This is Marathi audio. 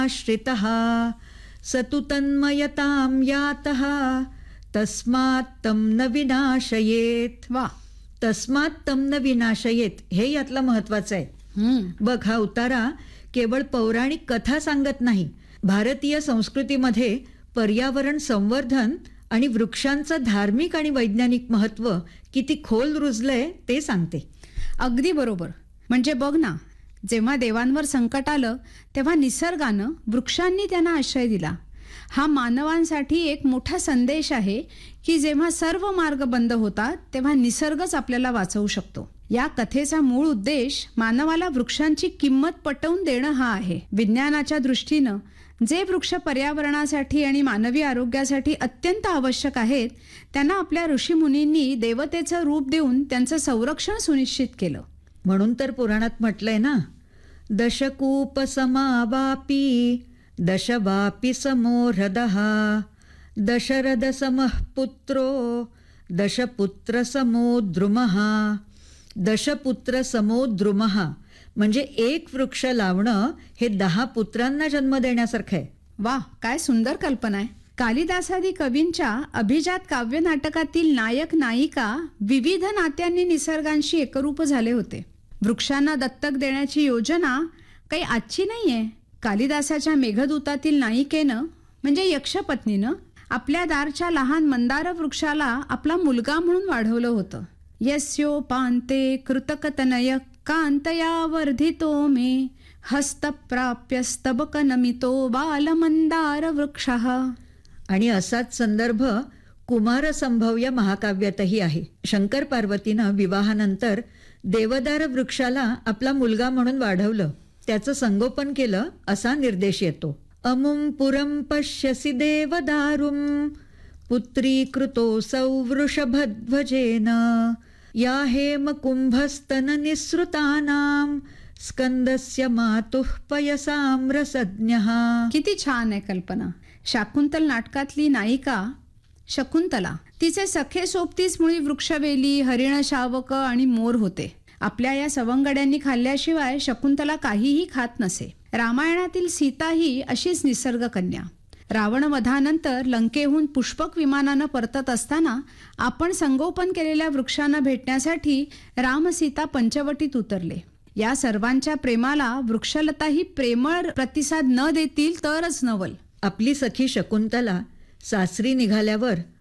श्रितः स तु तन्मयतां यातः तस्मात् तं न विनाशयेत. वा. तस्मात् तं न विनाशयेत हे यातलं महत्वाचं आहे. बघ, हा उतारा केवळ पौराणिक कथा सांगत नाही, भारतीय संस्कृतीमध्ये पर्यावरण संवर्धन आणि वृक्षांचं धार्मिक आणि वैज्ञानिक महत्व किती खोल रुजलंय ते सांगते. अगदी बरोबर. म्हणजे बघ ना, जेव्हा देवांवर संकट आलं तेव्हा निसर्गानं, वृक्षांनी त्यांना आश्रय दिला. हा मानवांसाठी एक मोठा संदेश आहे की जेव्हा सर्व मार्ग बंद होतात तेव्हा निसर्गच आपल्याला वाचवू शकतो. या कथेचा मूळ उद्देश मानवाला वृक्षांची किंमत पटवून देणं हा आहे. विज्ञानाच्या दृष्टीनं जे वृक्ष पर्यावरणासाठी आणि मानवी आरोग्यासाठी अत्यंत आवश्यक आहेत त्यांना आपल्या ऋषीमुनींनी देवतेचं रूप देऊन त्यांचं संरक्षण सुनिश्चित केलं. म्हणून तर पुराणात म्हटलंय ना, दशकूप समावापी दशवापी समो हृदः दशरथ समः पुत्रो दशपुत्र समो द्रुमः. दशपुत्र समो द्रुमः म्हणजे एक वृक्ष लावणं हे 10 पुत्रांना जन्म देण्यासारखं आहे. वा, काय सुंदर कल्पना आहे. कालिदासादी कवींच्या अभिजात काव्य नाटकातील नायक नायिका विविध नात्यांनी निसर्गांशी एकरूप झाले होते. वृक्षांना दत्तक देण्याची योजना काही आजची नाहीये. कालिदासाच्या मेघदूतातील नायिकेनं म्हणजे यक्षपत्नीनं आपल्या दारच्या लहान मंदार वृक्षाला आपला मुलगा म्हणून वाढवलं होतं. यस्योपान्ते कृतकतनय कांतया वर्धितो मे हस्तप्राप्य स्तबकनमितो बालमंदार वृक्षः. आणि असाच संदर्भ कुमारसंभव या महाकाव्यातही आहे. शंकर पार्वतीनं विवाहानंतर देवदार वृक्षाला आपला मुलगा म्हणून वाढवलं, त्याचं संगोपन केलं असा निर्देश येतो. अमुं पुरं पश्यसि देवदारुं पुत्रीकृतोऽसौ वृषभध्वजेन या हेमकुंभस्तन निःसृतानां स्कंदस्य मातुः पयसां रसज्ञः. किती छान आहे कल्पना. शाकुंतल नाटकातली नायिका शकुंतला, तिचे सखे सोबतीच मुळी वृक्षवेली, हरिण, शावक आणि मोर होते. आपल्या या सवंगड्यांनी खाल्ल्याशिवाय शकुंतला काहीही खात नसे. रामायणातील सीता ही अशीच निसर्ग कन्या. रावणवधानंतर लंकेहून पुष्पक विमानानं परतत असताना आपण संगोपन केलेल्या वृक्षांना भेटण्यासाठी राम सीता पंचवटीत उतरले. या सर्वांच्या प्रेमाला वृक्षलताही प्रेमळ प्रतिसाद न देतील तरच नवल. आपली सखी शकुंतला सासरी निघाल्यावर